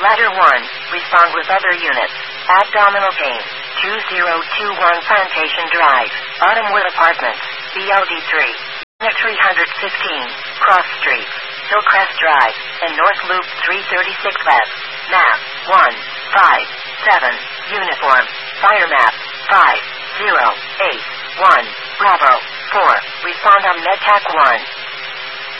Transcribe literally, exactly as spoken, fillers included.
Ladder one, respond with other units. Abdominal pain, two zero two one Plantation Drive, Autumnwood Apartments, B L D three. Unit three fifteen, Cross Street, Hillcrest Drive, and North Loop three thirty-six West. Map, one five seven, Uniform, Fire Map, five zero eight one, Bravo, four, respond on MedTac one.